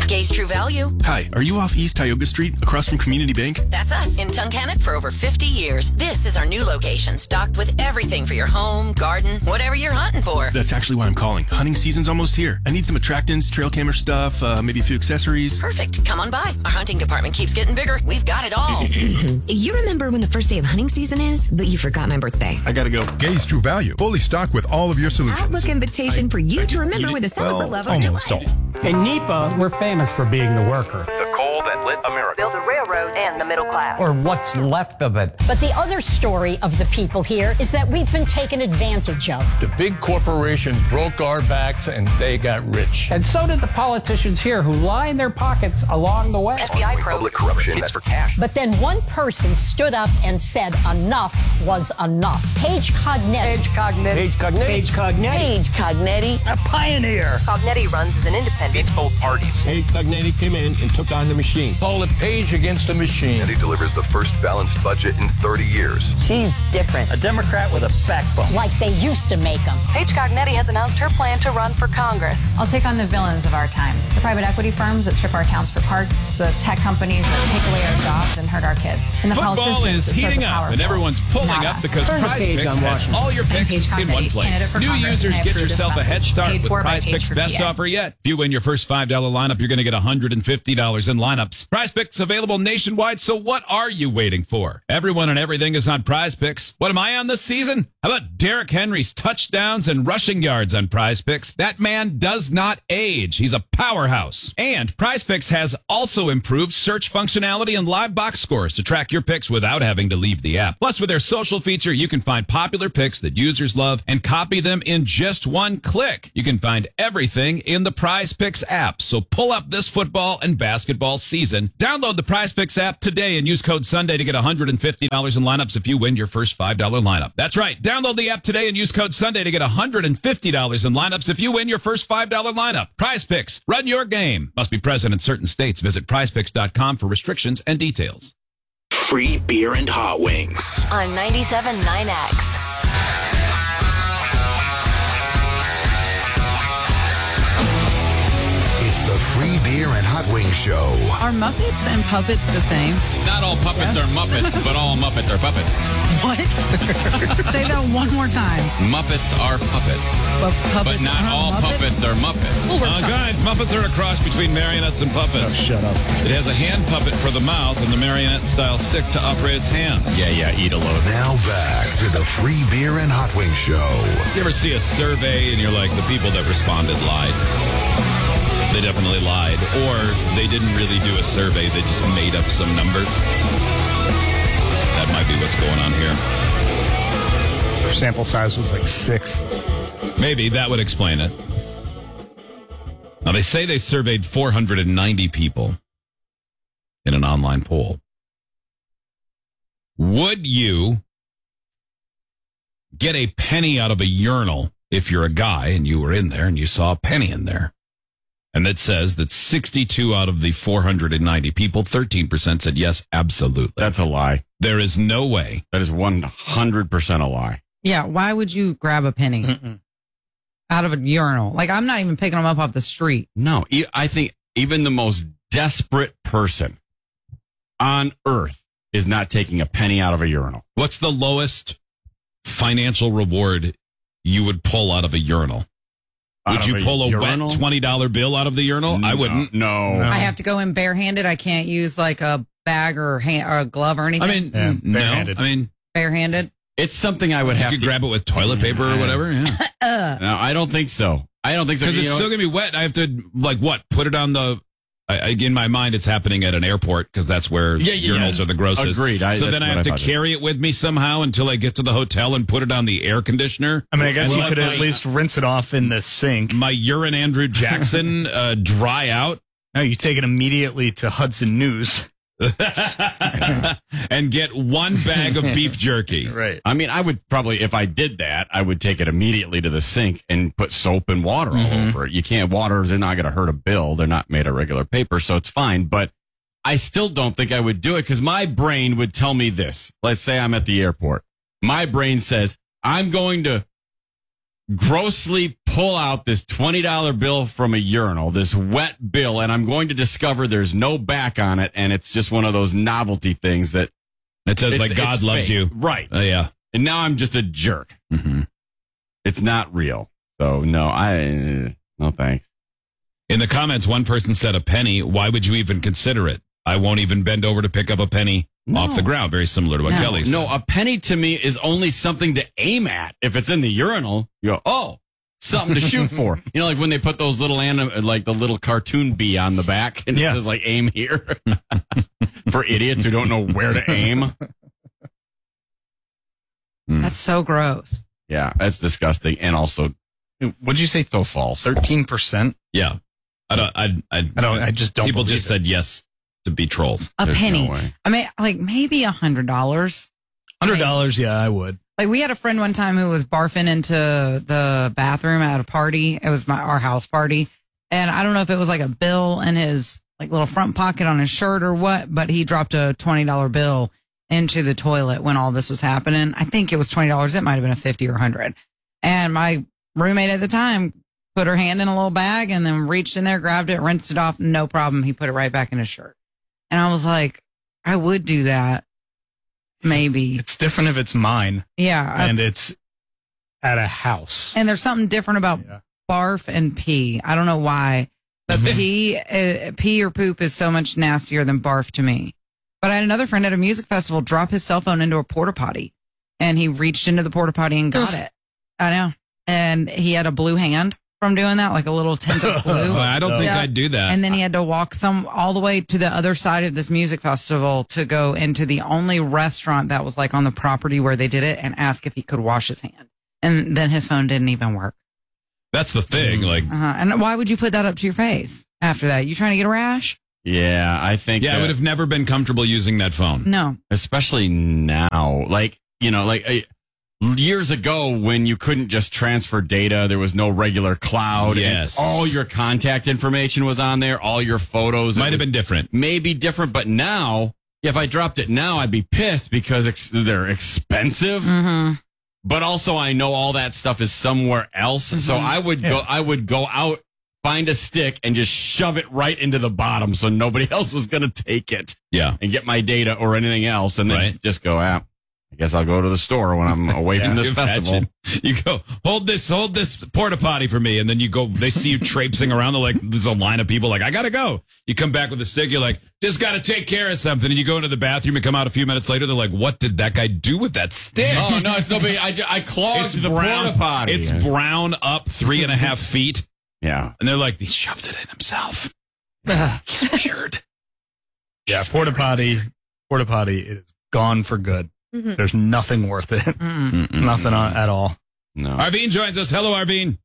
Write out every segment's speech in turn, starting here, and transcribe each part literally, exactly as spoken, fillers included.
Gay's True Value. Hi, are you off East Tioga Street, across from Community Bank? That's us in Tunkhannock for over fifty years. This is our new location, stocked with everything for your home, garden, whatever you're hunting for. That's actually why I'm calling. Hunting season's almost here. I need some attractants, trail camera stuff, uh, maybe a few accessories. Perfect. Come on by. Our hunting department keeps getting bigger. We've got it all. You remember when the first day of hunting season is, but you forgot my birthday. I gotta go. Gay's True Value, fully stocked with all of your solutions. Outlook invitation I- for you I to remember need with a it. celebrate Well, love of your almost life. all. In NEPA, we're famous for being the worker. The coal that lit America. Build a railroad and the middle class. Or what's left of it. But the other story of the people here is that we've been taken advantage of. The big corporations broke our backs and they got rich. And so did the politicians here who line their pockets along the way. F B I probe. Public corruption. It's for cash. But then one person stood up and said enough was enough. Paige Cognetti. Paige Cognetti. Paige Cognetti. Paige Cognetti. Paige Cognetti. A pioneer. Cognetti runs as an independent. Beats both parties. Paige Cognetti came in and took on the machine. Call it Page against the machine. And he delivers the first balanced budget in thirty years. She's different. A Democrat with a backbone. Like they used to make them. Paige Cognetti has announced her plan to run for Congress. I'll take on the villains of our time. The private equity firms that strip our towns for parts, the tech companies that take away our jobs and hurt our kids, and the Football politicians is that serve heating the up, powerful. and everyone's pulling Not up us. because Turn the Prize page Picks on has Washington. all your I'm picks Paige in one Cognetti, place. candidate for New Congress, users and I get approve this yourself a head message. start Paid with for by Prize Paige Picks for best P A. offer yet. If you win your first five dollar lineup, you're going to get one hundred fifty dollars in lineups. Prize Picks available nationwide, so what are you waiting for? Everyone and everything is on Prize Picks. What am I on this season? How about Derrick Henry's touchdowns and rushing yards on Prize Picks? That man does not age. He's a powerhouse. And Prize Picks has also improved search functionality and live box scores to track your picks without having to leave the app. Plus, with their social feature, you can find popular picks that users love and copy them in just one click. You can find everything in the Prize Picks app. So pull up this football and basketball season. Download the Prize Picks app today and use code Sunday to get one hundred fifty dollars in lineups if you win your first five dollar lineup. That's right. Download the app today and use code Sunday to get one hundred fifty dollars in lineups if you win your first five dollar lineup. Prize Picks. Run your game. Must be present in certain states. Visit prize picks dot com for restrictions and details. Free beer and hot wings. On ninety-seven point nine X. It's the Free Beer and Hot Wings Show. Are Muppets and puppets the same? Not all puppets are Muppets, but all Muppets are puppets. What? Say that one more time. Muppets are puppets. But, puppets But not aren't all Muppets? puppets are Muppets. Well, we're Uh, trying- guys, Muppets are a cross between marionettes and puppets. Shut up. It has a hand puppet for the mouth and the marionette-style stick to operate its hands. Yeah, yeah, eat a load. Now back to the Free Beer and Hot Wings Show. You ever see a survey and you're like, the people that responded lied? They definitely lied. Or they didn't really do a survey, they just made up some numbers. That might be what's going on here. Their sample size was like six. Maybe that would explain it. Now, they say they surveyed four hundred ninety people in an online poll. Would you get a penny out of a urinal if you're a guy and you were in there and you saw a penny in there? And that says that sixty-two out of the four hundred ninety people, thirteen percent said yes, absolutely. That's a lie. There is no way. That is one hundred percent a lie. Yeah, why would you grab a penny Mm-mm. out of a urinal? Like, I'm not even picking them up off the street. No, e- I think even the most desperate person on earth is not taking a penny out of a urinal. What's the lowest financial reward you would pull out of a urinal? Out Would you of a pull a urinal? wet twenty dollar bill out of the urinal? No, I wouldn't. No. I have to go in barehanded. I can't use like a bag or, hand, or a glove or anything. I mean, Yeah, no. barehanded. I mean, barehanded. It's something I would you have could to grab it with toilet paper or whatever. Yeah, Uh, No, I don't think so. I don't think so. because You it's know still what? gonna be wet. I have to like what? Put it on the. I, I- in my mind, it's happening at an airport because that's where Yeah, yeah, urinals yeah. are the grossest. Agreed. I- so that's then I what have I to thought. carry it with me somehow until I get to the hotel and put it on the air conditioner. I mean, I guess Well, you could my- at least rinse it off in the sink. My urine Andrew Jackson uh, dry out. No, you take it immediately to Hudson News. and get one bag of beef jerky. Right. I mean, I would probably, if I did that, I would take it immediately to the sink and put soap and water all Mhm. over it. You can't, water is not going to hurt a bill. They're not made of regular paper, so it's fine. But I still don't think I would do it because my brain would tell me this. Let's say I'm at the airport. My brain says, I'm going to grossly pull out this twenty dollar bill from a urinal, this wet bill, and I'm going to discover there's no back on it, and it's just one of those novelty things that it says like God loves fake. you. Right. Uh, yeah. And now I'm just a jerk. Mm-hmm. It's not real. So no, I no thanks. In the comments, one person said a penny. Why would you even consider it? I won't even bend over to pick up a penny no. off the ground. Very similar to what no. Kelly said. No, a penny to me is only something to aim at. If it's in the urinal, you go, oh, something to shoot for. You know, like when they put those little anim- like the little cartoon bee on the back and yeah. it says like aim here for idiots who don't know where to aim. That's so gross. Yeah, that's disgusting. And also, what'd you say? So false. thirteen percent? Yeah. I don't, I, I, I don't, I just don't People just it. said yes to be trolls. A There's penny. No way. I mean, like maybe a hundred dollars. Hundred dollars, yeah, I would. Like we had a friend one time who was barfing into the bathroom at a party. It was my our house party, and I don't know if it was like a bill in his like little front pocket on his shirt or what, but he dropped a twenty dollar bill into the toilet when all this was happening. I think it was twenty dollars. It might have been a fifty or a hundred. And my roommate at the time put her hand in a little bag and then reached in there, grabbed it, rinsed it off. No problem. He put it right back in his shirt. And I was like, I would do that. Maybe. It's different if it's mine. Yeah. And it's at a house. And there's something different about yeah. barf and pee. I don't know why, but pee, uh, pee or poop is so much nastier than barf to me. But I had another friend at a music festival drop his cell phone into a porta potty, and he reached into the porta potty and got it. I know. And he had a blue hand from doing that, like a little tint of blue. Well, I don't think yeah. I'd do that. And then he had to walk some all the way to the other side of this music festival to go into the only restaurant that was like on the property where they did it and ask if he could wash his hand. And then his phone didn't even work. That's the thing. Like, uh-huh. And why would you put that up to your face after that? You trying to get a rash? Yeah, I think. Yeah, uh, I would have never been comfortable using that phone. No. Especially now. Like, you know, like uh, years ago when you couldn't just transfer data, there was no regular cloud. Yes. And all your contact information was on there, all your photos. Might have been different. Maybe different, but now, if I dropped it now, I'd be pissed because ex- they're expensive. Mm-hmm. But also, I know all that stuff is somewhere else. Mm-hmm. So I would yeah. go, I would go out, find a stick, and just shove it right into the bottom so nobody else was going to take it. Yeah. And get my data or anything else. And then right. just go out. I guess I'll go to the store when I'm away yeah, from this festival. Imagine. You go, hold this, hold this porta potty for me. And then you go, they see you traipsing around. They're like, there's a line of people like, I got to go. You come back with a stick. You're like, just got to take care of something. And you go into the bathroom and come out a few minutes later. They're like, what did that guy do with that stick? Oh, no, it's no big. I, I clogged it's the brown, porta potty. It's brown up three and a half feet. Yeah. And they're like, he shoved it in himself. He's weird. Yeah, He's porta weird. potty, porta potty is gone for good. Mm-hmm. There's nothing worth it. Mm-mm. Nothing on, at all. No. Arvine joins us. Hello, Arvine.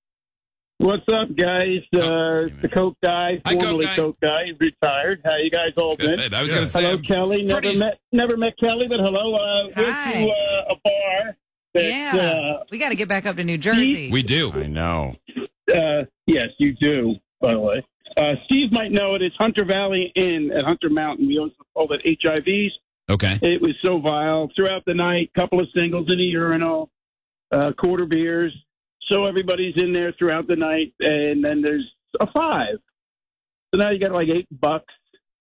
What's up, guys? Uh, the Coke guy, Hi, formerly Coke guy. Coke guy, retired. How you guys all been? Good. I was going to say, hello, I'm Kelly. Never pretty- met, never met Kelly, but hello. Uh, went Hi. to uh, a bar. That, Yeah. Uh, we got to get back up to New Jersey. We do. I know. uh, yes, you do. By the way, uh, Steve might know it. It's Hunter Valley Inn at Hunter Mountain. We also call it H I Vs. Okay. It was so vile. Throughout the night, couple of singles in a urinal, uh, quarter beers. So everybody's in there throughout the night, and then there's a five. So now you got like eight bucks.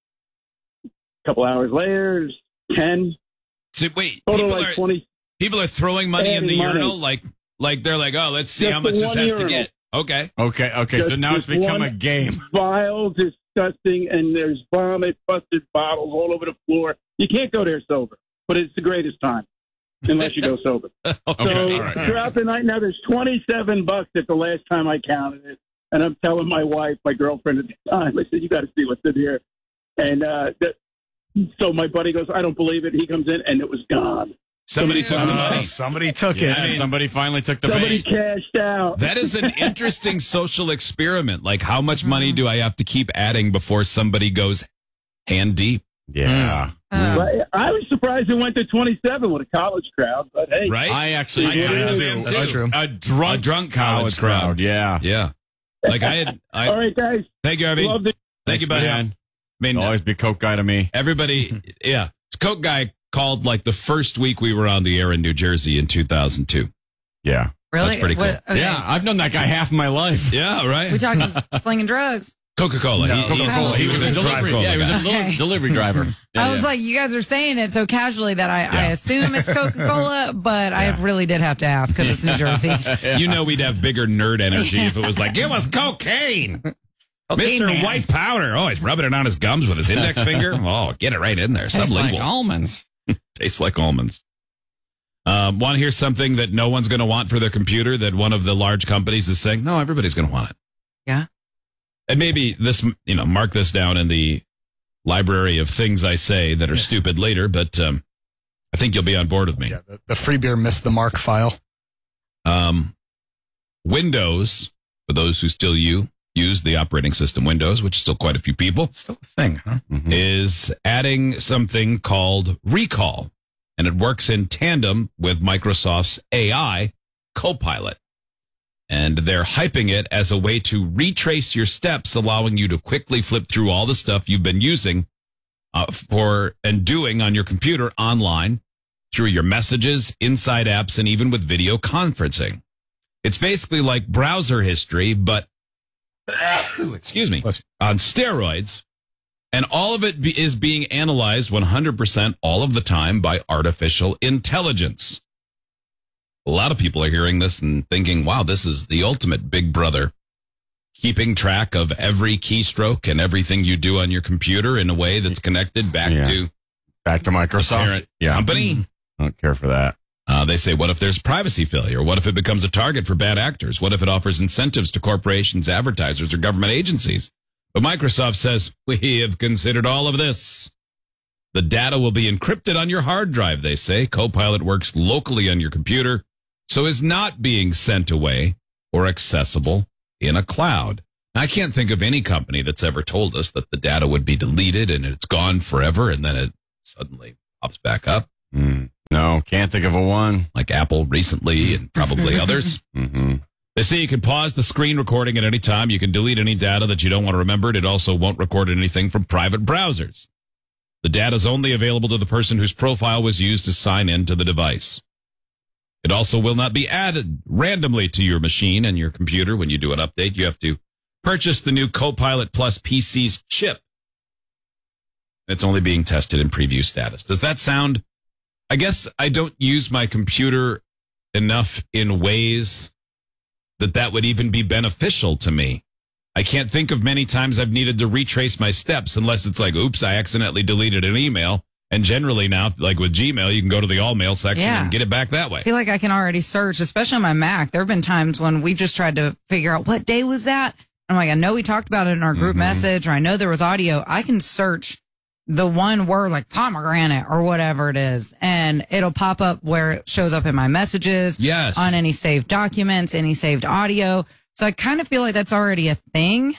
A couple hours later, there's ten. So wait, Total people like are, twenty. people are throwing money in the Adding money. urinal? Like, like they're like, oh, let's see Just how much the this one has urinal. to get. Okay. Okay, okay. Just so now it's this become one a game. Vile, disgusting, and there's vomit, busted bottles all over the floor. You can't go there sober, but it's the greatest time, unless you go sober. Okay. So All right. throughout the night, now there's twenty-seven bucks at the last time I counted it. And I'm telling my wife, my girlfriend at the time, I said, you got to see what's in here. And uh, that, so my buddy goes, I don't believe it. He comes in, and it was gone. Somebody took the Uh, money. somebody took Yeah, it. and somebody finally took the Somebody bait. cashed out. That is an interesting social experiment. Like, how much money do I have to keep adding before somebody goes hand deep? Yeah. Uh, But I was surprised it went to twenty-seven with a college crowd. But hey, Right? I actually I did kind of too. am, That's too. true. A drunk, A drunk college crowd. crowd. Yeah. Yeah. Like I had. I, all right, guys. Thank you, Arvine. Love the- Thank you, buddy. Man. I mean, It'll always be Coke guy to me. everybody, yeah. Coke guy called like the first week we were on the air in New Jersey in two thousand two. Yeah. Really? That's pretty cool. What- okay. Yeah, I've known that guy half my life. Yeah, right. We talking slinging drugs? Coca-Cola. No, He, Coca-Cola. he, he was a delivery. Coca-Cola Yeah, he was a guy. deli- Okay. delivery driver. Yeah, I was yeah. like, you guys are saying it so casually that I, I Yeah. assume it's Coca-Cola, but I really did have to ask because it's New Jersey. You know we'd have bigger nerd energy if it was like, it was cocaine. Mister man. White Powder. Oh, he's rubbing it on his gums with his index finger. Oh, get it right in there. Tastes Sublingual. like almonds. Tastes like almonds. Um, want to hear something that no one's going to want for their computer that one of the large companies is saying, no, everybody's going to want it. Yeah. And maybe this, you know, mark this down in the library of things I say that are stupid later, but um, I think you'll be on board with me. Yeah, the, the free beer missed the mark file. Um, Windows, for those who still you use the operating system Windows, which is still quite a few people, Still a thing, huh? Mm-hmm. is adding something called Recall. And it works in tandem with Microsoft's A I Copilot. And they're hyping it as a way to retrace your steps, allowing you to quickly flip through all the stuff you've been using uh, for and doing on your computer online through your messages, inside apps, and even with video conferencing. It's basically like browser history, but excuse me, on steroids. And all of it be, is being analyzed one hundred percent all of the time by artificial intelligence. A lot of people are hearing this and thinking, wow, this is the ultimate Big Brother. Keeping track of every keystroke and everything you do on your computer in a way that's connected back Yeah. to Back to the Microsoft. parent Yeah. company. I don't care for that. Uh, they say, what if there's privacy failure? What if it becomes a target for bad actors? What if it offers incentives to corporations, advertisers, or government agencies? But Microsoft says, we have considered all of this. The data will be encrypted on your hard drive, they say. Copilot works locally on your computer, so is not being sent away or accessible in a cloud. I can't think of any company that's ever told us that the data would be deleted and it's gone forever and then it suddenly pops back up. Mm. No, can't think of a one. Like Apple recently and probably others. Mm-hmm. They say you can pause the screen recording at any time. You can delete any data that you don't want to remember. It also won't record anything from private browsers. The data is only available to the person whose profile was used to sign in to the device. It also will not be added randomly to your machine and your computer when you do an update. You have to purchase the new Copilot Plus P C's chip. It's only being tested in preview status. Does that sound... I guess I don't use my computer enough in ways that that would even be beneficial to me. I can't think of many times I've needed to retrace my steps unless it's like, oops, I accidentally deleted an email. And generally now, like with Gmail, you can go to the all mail section Yeah. and get it back that way. I feel like I can already search, especially on my Mac. There have been times when we just tried to figure out what day was that. I'm like, I know we talked about it in our group Mhm. message, or I know there was audio. I can search the one word like pomegranate or whatever it is, and it'll pop up where it shows up in my messages. Yes. On any saved documents, any saved audio. So I kind of feel like that's already a thing.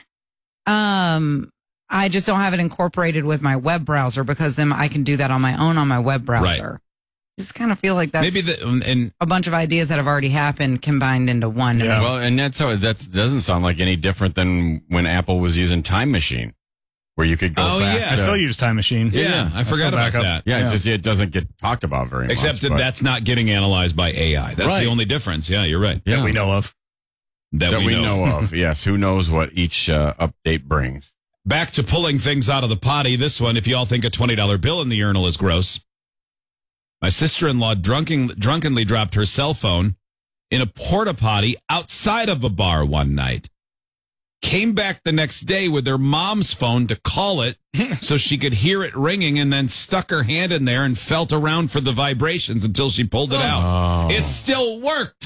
Um, I just don't have it incorporated with my web browser because then I can do that on my own on my web browser. Just kind of feel like that's Maybe the, and a bunch of ideas that have already happened combined into one. Yeah. Well, and that's how that doesn't sound like any different than when Apple was using Time Machine, where you could go Oh, back. yeah. I to- still use Time Machine. Yeah, I forgot still about back up. that. Yeah, Yeah. it's just it doesn't get talked about very Except much. that but- that's not getting analyzed by A I. That's Right. the only difference. Yeah, you're right. yeah, That we know of. That, that we, know. of. Yes, who knows what each uh, update brings. Back to pulling things out of the potty. This one, if you all think a twenty dollar bill in the urinal is gross. My sister-in-law drunken, drunkenly dropped her cell phone in a porta potty outside of a bar one night. Came back the next day with her mom's phone to call it so she could hear it ringing, and then stuck her hand in there and felt around for the vibrations until she pulled it out. Oh. It still worked.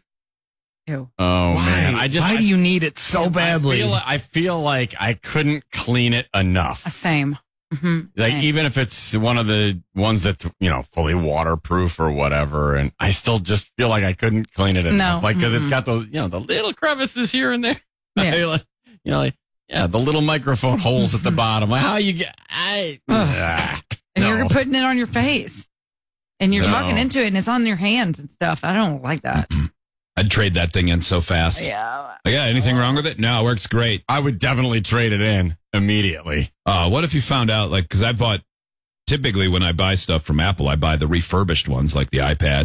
Ew. Oh Why? man, I just Why I, do you need it so I badly? feel, I feel like I couldn't clean it enough. Same. Mm-hmm. Like Same. even if it's one of the ones that's you know fully waterproof or whatever, and I still just feel like I couldn't clean it enough. No. Like because it's Mm-mm. got those you know the little crevices here and there. Yeah. Like, you know, like, yeah, the little microphone holes at the bottom. Like, how you get? I ah, and no. you're putting it on your face. And you're No. talking into it and it's on your hands and stuff. I don't like that. I'd trade that thing in so fast. Yeah. Like, yeah, anything wrong with it? No, it works great. I would definitely trade it in immediately. Uh, what if you found out, like, because I bought, typically when I buy stuff from Apple, I buy the refurbished ones, like the iPad and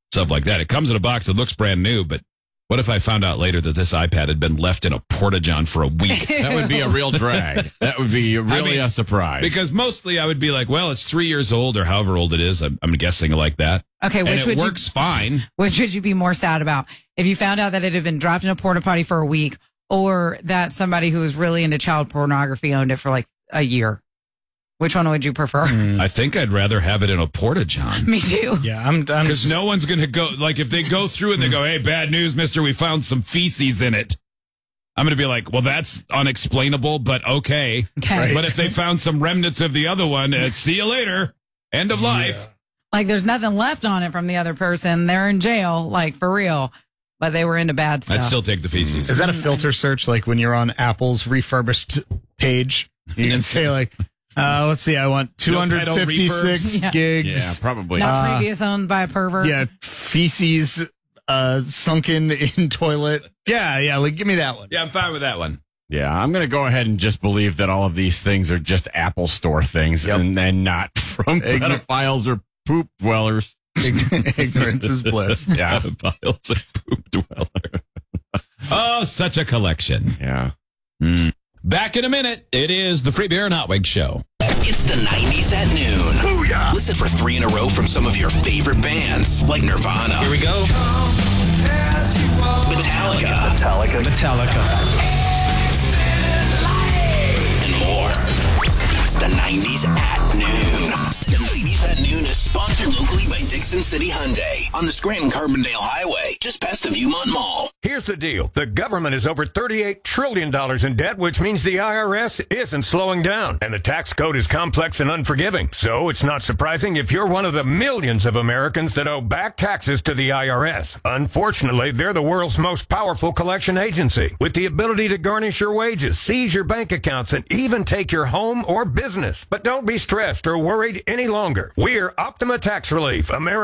stuff like that. It comes in a box that looks brand new, but what if I found out later that this iPad had been left in a porta-john for a week? That would be a real drag. That would be really I mean, a surprise. Because mostly I would be like, well, it's three years old or however old it is. I'm, I'm guessing like that. Okay, which and it would works you, fine. Which would you be more sad about? If you found out that it had been dropped in a porta potty for a week, or that somebody who was really into child pornography owned it for like a year? Which one would you prefer? Mm, I think I'd rather have it in a porta-john. Me too. Yeah, I'm because just... no one's going to go, like if they go through and they go, hey, bad news, mister, we found some feces in it. I'm going to be like, well, that's unexplainable, but okay. Okay. Right. But if they found some remnants of the other one, uh, see you later. End of life. Yeah. Like there's nothing left on it from the other person. They're in jail, like for real. But they were into bad stuff. I'd still take the feces. Is that a filter search? Like when you're on Apple's refurbished page, you can say like, uh, let's see, I want two hundred fifty-six yeah. gigs. Yeah, probably. Not Uh, previous owned by a pervert. Yeah, feces uh, sunken in toilet. Yeah, yeah, like give me that one. Yeah, I'm fine with that one. Yeah, I'm going to go ahead and just believe that all of these things are just Apple Store things Yep. and, and not from Ign- pedophiles or poop dwellers. Ignorance is bliss. Yeah. Pedophiles and poop dweller. Oh, such a collection. Yeah. Mm. Back in a minute. It is the Free Beer and Hot Wings Show. It's the nineties at noon. Booyah! Listen for three in a row from some of your favorite bands, like Nirvana. Here we go. Metallica. Metallica. Metallica. And more. It's the nineties at noon. The nineties at noon is sponsored locally by Dixon City Hyundai on the Scranton-Carbondale Highway, just past the Viewmont Mall. Here's the deal. The government is over thirty-eight trillion dollars in debt, which means the I R S isn't slowing down. And the tax code is complex and unforgiving. So it's not surprising if you're one of the millions of Americans that owe back taxes to the I R S. Unfortunately, they're the world's most powerful collection agency, with the ability to garnish your wages, seize your bank accounts, and even take your home or business. But don't be stressed or worried any longer. We're Optima Tax Relief, America.